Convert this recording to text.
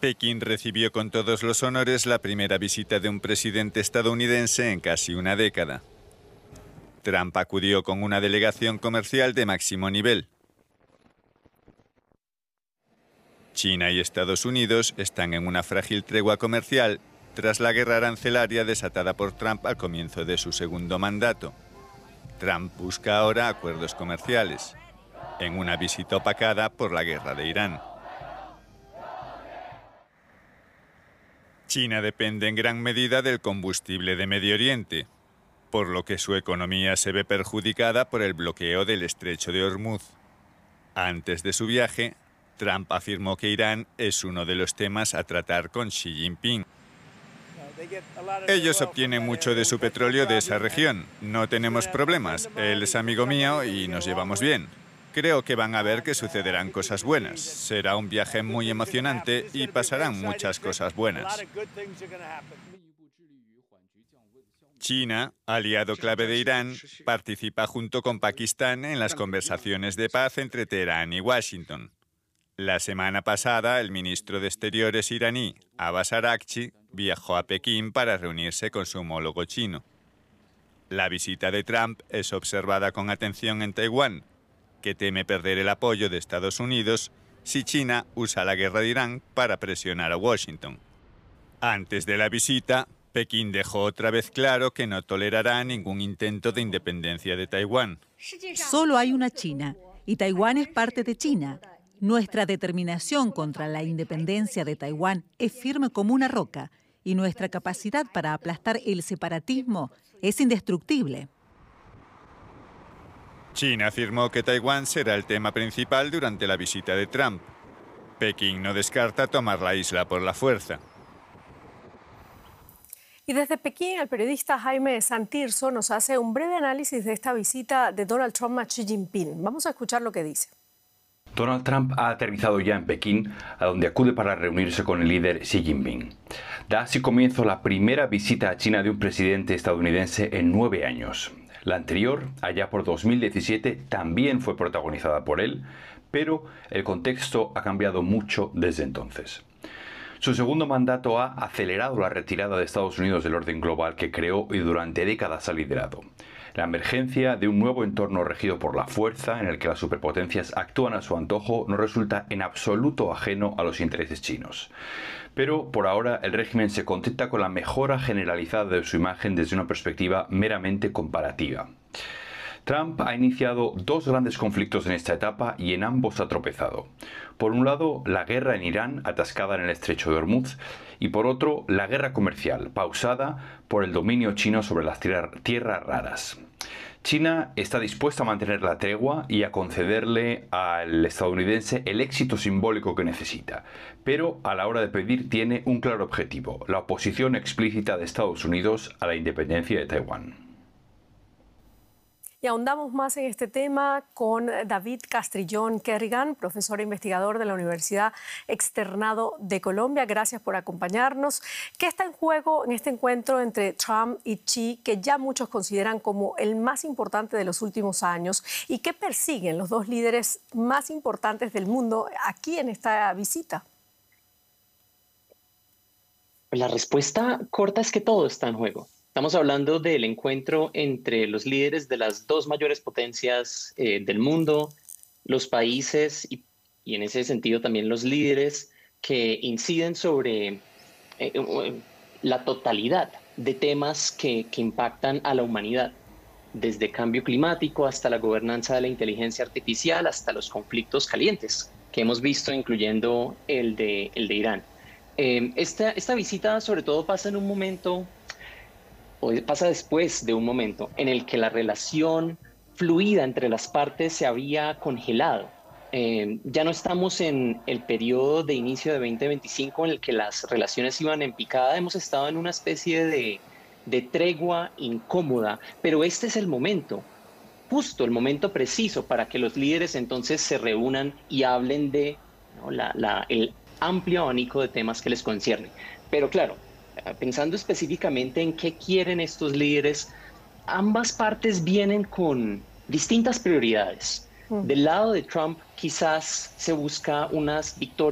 Pekín recibió con todos los honores la primera visita de un presidente estadounidense en casi una década. Trump acudió con una delegación comercial de máximo nivel. China y Estados Unidos están en una frágil tregua comercial tras la guerra arancelaria desatada por Trump al comienzo de su segundo mandato. Trump busca ahora acuerdos comerciales, en una visita opacada por la guerra de Irán. China depende en gran medida del combustible de Medio Oriente, por lo que su economía se ve perjudicada por el bloqueo del estrecho de Hormuz. Antes de su viaje, Trump afirmó que Irán es uno de los temas a tratar con Xi Jinping. Ellos obtienen mucho de su petróleo de esa región. No tenemos problemas. Él es amigo mío y nos llevamos bien. Creo que van a ver que sucederán cosas buenas. Será un viaje muy emocionante y pasarán muchas cosas buenas. China, aliado clave de Irán, participa junto con Pakistán en las conversaciones de paz entre Teherán y Washington. La semana pasada, el ministro de Exteriores iraní, Abbas Araghchi, viajó a Pekín para reunirse con su homólogo chino. La visita de Trump es observada con atención en Taiwán, que teme perder el apoyo de Estados Unidos si China usa la guerra de Irán para presionar a Washington. Antes de la visita, Pekín dejó otra vez claro que no tolerará ningún intento de independencia de Taiwán. Solo hay una China, y Taiwán es parte de China. Nuestra determinación contra la independencia de Taiwán es firme como una roca, y nuestra capacidad para aplastar el separatismo es indestructible. China afirmó que Taiwán será el tema principal durante la visita de Trump. Pekín no descarta tomar la isla por la fuerza. Y desde Pekín, el periodista Jaime Santirso nos hace un breve análisis de esta visita de Donald Trump a Xi Jinping. Vamos a escuchar lo que dice. Donald Trump ha aterrizado ya en Pekín, a donde acude para reunirse con el líder Xi Jinping. Da así comienzo la primera visita a China de un presidente estadounidense en 9 años. La anterior, allá por 2017, también fue protagonizada por él, pero el contexto ha cambiado mucho desde entonces. Su segundo mandato ha acelerado la retirada de Estados Unidos del orden global que creó y durante décadas ha liderado. La emergencia de un nuevo entorno regido por la fuerza, en el que las superpotencias actúan a su antojo, no resulta en absoluto ajeno a los intereses chinos. Pero por ahora el régimen se contenta con la mejora generalizada de su imagen desde una perspectiva meramente comparativa. Trump ha iniciado 2 grandes conflictos en esta etapa y en ambos ha tropezado. Por un lado, la guerra en Irán, atascada en el estrecho de Hormuz, y por otro, la guerra comercial, pausada por el dominio chino sobre las tierras raras. China está dispuesta a mantener la tregua y a concederle al estadounidense el éxito simbólico que necesita, pero a la hora de pedir tiene un claro objetivo: la oposición explícita de Estados Unidos a la independencia de Taiwán. Y ahondamos más en este tema con David Castrillón Kerrigan, profesor e investigador de la Universidad Externado de Colombia. Gracias por acompañarnos. ¿Qué está en juego en este encuentro entre Trump y Xi, que ya muchos consideran como el más importante de los últimos años? ¿Y qué persiguen los dos líderes más importantes del mundo aquí en esta visita? La respuesta corta es que todo está en juego. Estamos hablando del encuentro entre los líderes de las 2 mayores potencias del mundo, los países y en ese sentido también los líderes que inciden sobre la totalidad de temas que impactan a la humanidad, desde cambio climático hasta la gobernanza de la inteligencia artificial, hasta los conflictos calientes que hemos visto, incluyendo el de Irán. Esta visita sobre todo pasa en un momento, o pasa después de un momento en el que la relación fluida entre las partes se había congelado. Ya no estamos en el periodo de inicio de 2025 en el que las relaciones iban en picada. Hemos estado en una especie de tregua incómoda, pero este es el momento, justo el momento preciso para que los líderes entonces se reúnan y hablen de, ¿no?, el amplio abanico de temas que les concierne. Pero claro, pensando específicamente en qué quieren estos líderes, ambas partes vienen con distintas prioridades. Del lado de Trump quizás se busca unas victorias